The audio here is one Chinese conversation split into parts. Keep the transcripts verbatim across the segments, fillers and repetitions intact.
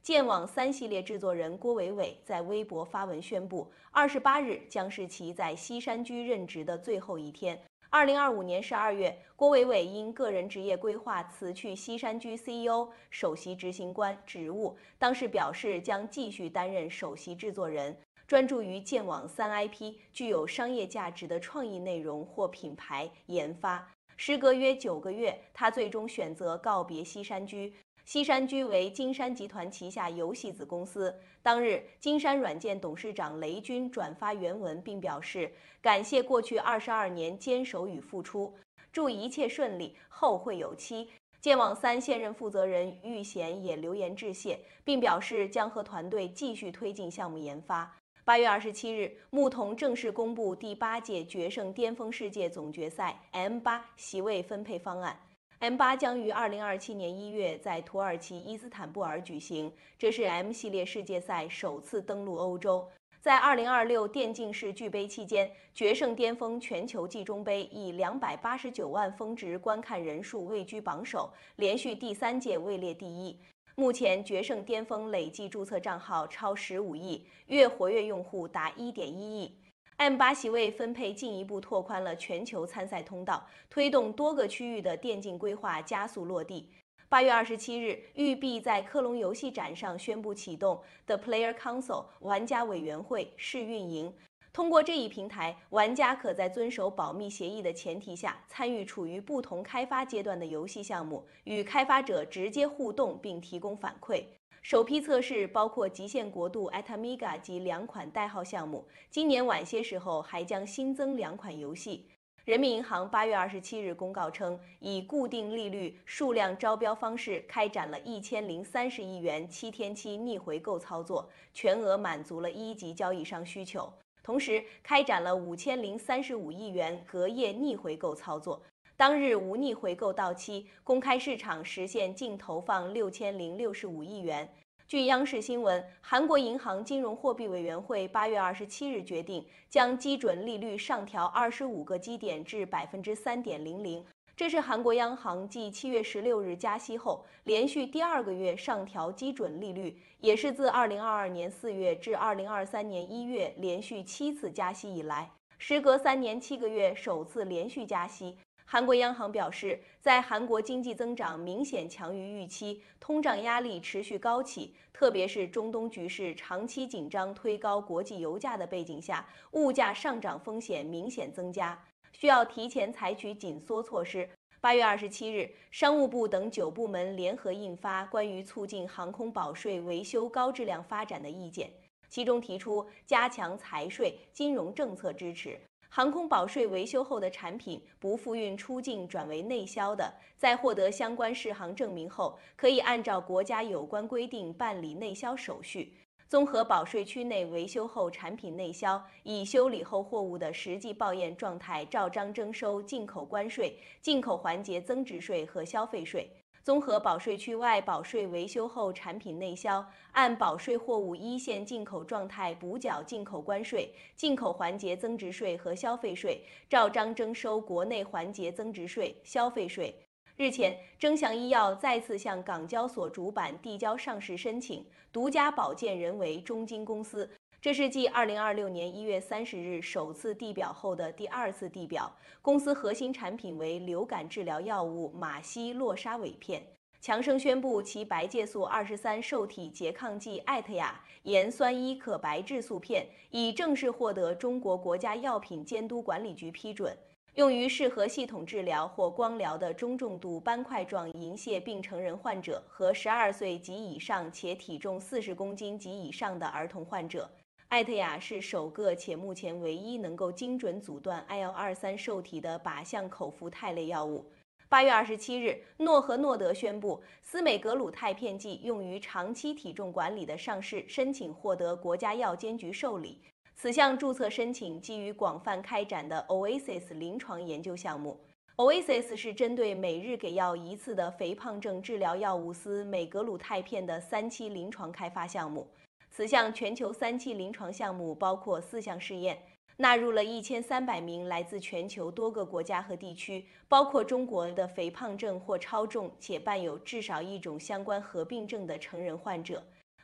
剑网三系列制作人郭伟伟在微博发文宣布，二十八日将是其在西山居任职的最后一天。二零二五年十二月，郭伟伟因个人职业规划辞去西山居 C E O、首席执行官职务，当时表示将继续担任首席制作人，专注于剑网三 I P 具有商业价值的创意内容或品牌研发。时隔约九个月，他最终选择告别西山居。西山居为金山集团旗下游戏子公司。当日，金山软件董事长雷军转发原文，并表示感谢过去二十二年坚守与付出，祝一切顺利，后会有期。剑网三现任负责人玉贤也留言致谢，并表示将和团队继续推进项目研发。八月二十七日，牧童正式公布第八届决胜巅峰世界总决赛 M 八 席位分配方案。M 八 将于二零二七年一月在土耳其伊斯坦布尔举行，这是 M 系列世界赛首次登陆欧洲。在二零二六电竞世俱杯期间，决胜巅峰全球季中杯以两百八十九万峰值观看人数位居榜首，连续第三届位列第一。目前，决胜巅峰累计注册账号超十五亿，月活跃用户达一点一亿。M 八 席位分配进一步拓宽了全球参赛通道，推动多个区域的电竞规划加速落地。八月二十七日，育碧在科隆游戏展上宣布启动 The Player Council 玩家委员会试运营。通过这一平台，玩家可在遵守保密协议的前提下，参与处于不同开发阶段的游戏项目，与开发者直接互动并提供反馈。首批测试包括极限国度 Atamiga 及两款代号项目，今年晚些时候还将新增两款游戏。人民银行八月二十七日公告称，以固定利率数量招标方式开展了一千零三十亿元七天期逆回购操作，全额满足了一级交易商需求。同时，开展了五千零三十五亿元隔夜逆回购操作。当日无逆回购到期，公开市场实现净投放六千零六十五亿元。据央视新闻，韩国银行金融货币委员会八月二十七日决定，将基准利率上调二十五个基点至百分之三点零零。这是韩国央行继七月十六日加息后，连续第二个月上调基准利率，也是自二零二二年四月至二零二三年一月连续七次加息以来，时隔三年七个月首次连续加息。韩国央行表示，在韩国经济增长明显强于预期，通胀压力持续高企，特别是中东局势长期紧张推高国际油价的背景下，物价上涨风险明显增加，需要提前采取紧缩措施。八月二十七日，商务部等九部门联合印发关于促进航空保税维修高质量发展的意见，其中提出加强财税、金融政策支持。航空保税维修后的产品不复运出境转为内销的，在获得相关适航证明后，可以按照国家有关规定办理内销手续。综合保税区内维修后产品内销，以修理后货物的实际报验状态照章征收进口关税、进口环节增值税和消费税。综合保税区外保税维修后产品内销，按保税货物一线进口状态补缴进口关税、进口环节增值税和消费税，照章征收国内环节增值税、消费税。日前，征祥医药再次向港交所主板递交上市申请，独家保荐人为中金公司。这是继二零二六年一月三十日首次递表后的第二次递表。公司核心产品为流感治疗药物马西洛沙韦片。强生宣布其白介素二十三受体拮抗剂艾特雅盐酸伊可白质素片已正式获得中国国家药品监督管理局批准，用于适合系统治疗或光疗的中重度斑块状银屑病成人患者和十二岁及以上且体重四十公斤及以上的儿童患者。艾特雅是首个且目前唯一能够精准阻断 I L 二十三受体的靶向口服肽类药物。八月二十七日，诺和诺德宣布，司美格鲁肽片剂用于长期体重管理的上市申请获得国家药监局受理。此项注册申请基于广泛开展的 Oasis 临床研究项目。Oasis 是针对每日给药一次的肥胖症治疗药物司美格鲁肽片的三期临床开发项目。此项全球三期临床项目包括四项试验，纳入了一千三百名来自全球多个国家和地区，包括中国的肥胖症或超重且伴有至少一种相关合并症的成人患者。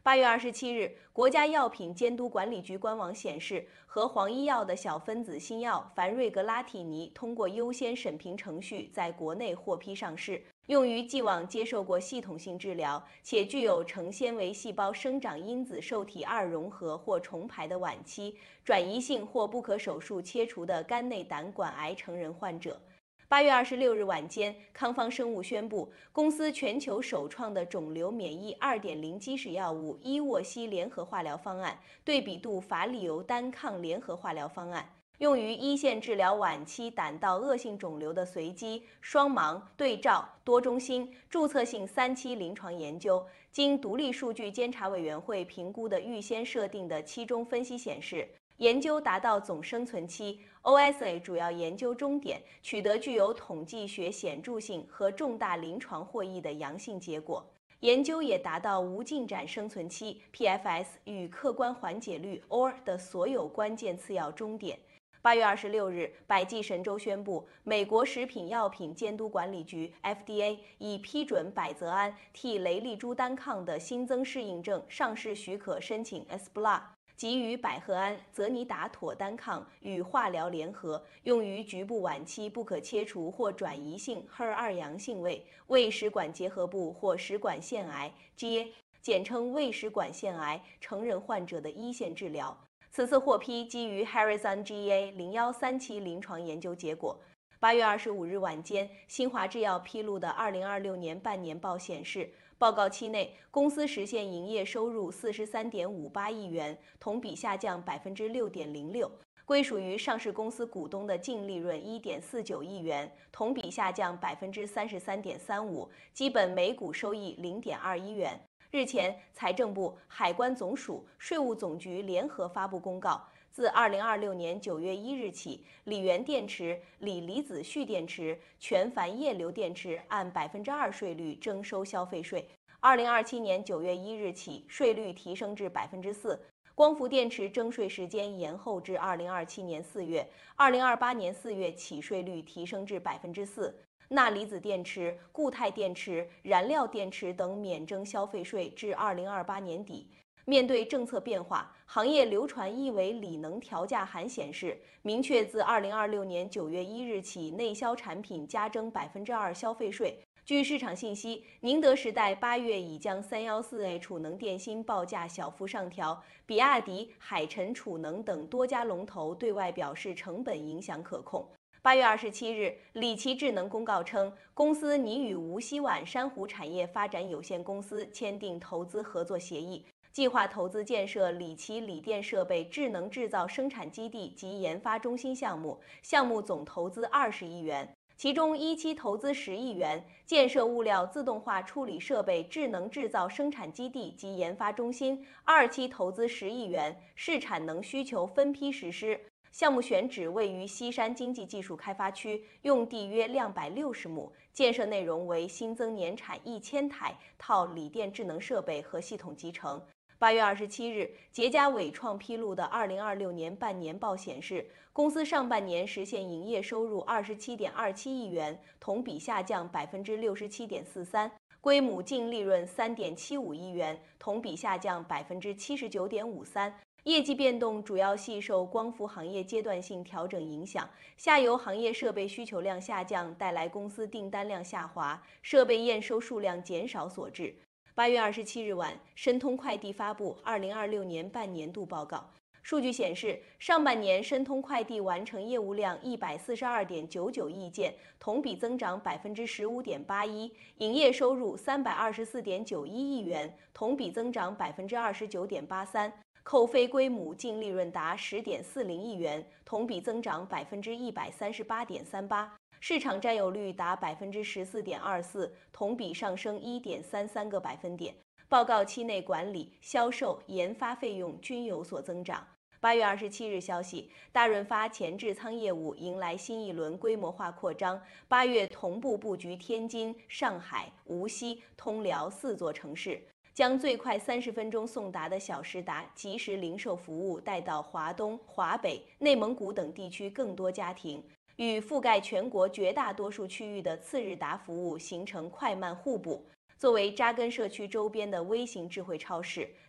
八月二十七日，国家药品监督管理局官网显示，和黄医药的小分子新药凡瑞格拉替尼通过优先审评程序在国内获批上市，用于既往接受过系统性治疗且具有成纤维细胞生长因子受体二融合或重排的晚期、转移性或不可手术切除的肝内胆管癌成人患者。八月二十六日晚间，康方生物宣布，公司全球首创的肿瘤免疫 二点零 基石药物伊沃西联合化疗方案，对比度法利尤单抗联合化疗方案，用于一线治疗晚期胆道恶性肿瘤的随机、双盲、对照、多中心、注册性三期临床研究，经独立数据监察委员会评估的预先设定的期中分析显示，研究达到总生存期 O S A 主要研究终点，取得具有统计学显著性和重大临床获益的阳性结果。研究也达到无进展生存期 P F S 与客观缓解率 O R 的所有关键次要终点。八月二十六日，百济神州宣布，美国食品药品监督管理局 F D A 已批准百泽安替雷利珠单抗的新增适应症上市许可申请 E S B L A，即与百合胺、泽尼达妥单抗与化疗联合，用于局部晚期不可切除或转移性 H E R 二阳性胃胃食管结核部或食管腺癌 G A， 简称胃食管腺癌成人患者的一线治疗。此次获批基于 Harrison G A 零一三期临床研究结果。八月二十五日晚间，新华制药披露的二零二六年半年报显示，报告期内，公司实现营业收入四十三点五八亿元，同比下降百分之六点零六。归属于上市公司股东的净利润一点四九亿元，同比下降百分之三十三点三五，基本每股收益零点二一元。日前，财政部、海关总署、税务总局联合发布公告，自二零二六年九月一日起，锂源电池、锂离子蓄电池、全钒液流电池按百分之二税率征收消费税。二零二七年九月一日起，税率提升至百分之四。光伏电池征税时间延后至二零二七年四月，二零二八年四月起税率提升至百分之四。钠离子电池、固态电池、燃料电池等免征消费税至二零二八年底。面对政策变化，行业流传一维锂能调价函显示，明确自二零二六年九月一日起，内销产品加征百分之二消费税。据市场信息，宁德时代八月已将三一四 A 储能电芯报价小幅上调，比亚迪、海辰储能等多家龙头对外表示成本影响可控。八月二十七日，理奇智能公告称，公司拟与无锡皖珊瑚产业发展有限公司签订投资合作协议，计划投资建设理奇锂电设备智能制造生产基地及研发中心项目，项目总投资二十亿元，其中一期投资十亿元，建设物料自动化处理设备智能制造生产基地及研发中心；二期投资十亿元，视产能需求分批实施。项目选址位于西山经济技术开发区，用地约两百六十亩，建设内容为新增年产一千台套锂电智能设备和系统集成。八月二十七日，捷佳伟创披露的二零二六年半年报显示，公司上半年实现营业收入二十七点二七亿元，同比下降百分之六十七点四三，归母净利润三点七五亿元，同比下降百分之七十九点五三。业绩变动主要系受光伏行业阶段性调整影响，下游行业设备需求量下降带来公司订单量下滑，设备验收数量减少所致。八月二十七日晚，申通快递发布二零二六年半年度报告。数据显示，上半年申通快递完成业务量一百四十二点九九亿件，同比增长百分之十五点八一，营业收入三百二十四点九一亿元，同比增长百分之二十九点八三。扣非归母净利润达十点四零亿元，同比增长百分之一百三十八点三八，市场占有率达百分之十四点二四，同比上升一点三三个百分点。报告期内管理、销售、研发费用均有所增长。八月二十七日消息，大润发前置仓业务迎来新一轮规模化扩张，八月同步布局天津、上海、无锡、通辽四座城市。将最快三十分钟送达的小时达即时零售服务带到华东、华北、内蒙古等地区更多家庭，与覆盖全国绝大多数区域的次日达服务形成快慢互补。作为扎根社区周边的微型智慧超市，